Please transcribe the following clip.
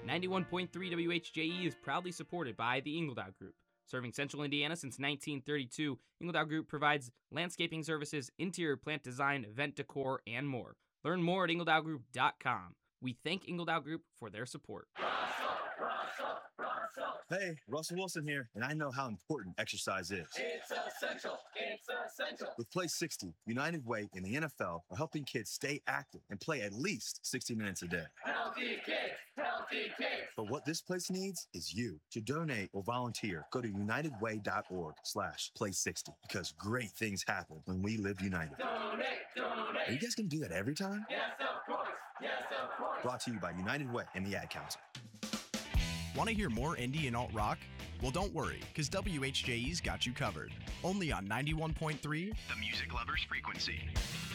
91.3 WHJE is proudly supported by the Ingledow Group. Serving Central Indiana since 1932, Ingledow Group provides landscaping services, interior plant design, event decor, and more. Learn more at ingledowgroup.com. We thank Ingledow Group for their support. Hey, Russell Wilson here, and I know how important exercise is. It's essential. It's essential. With Play 60, United Way and the NFL are helping kids stay active and play at least 60 minutes a day. Healthy kids, healthy kids. But what this place needs is you. To donate or volunteer, go to unitedway.org/play60 because great things happen when we live united. Donate, donate. Are you guys going to do that every time? Yes, of course. Yes, of course. Brought to you by United Way and the Ad Council. Want to hear more indie and alt-rock? Well, don't worry, because WHJE's got you covered. Only on 91.3, The Music Lover's Frequency.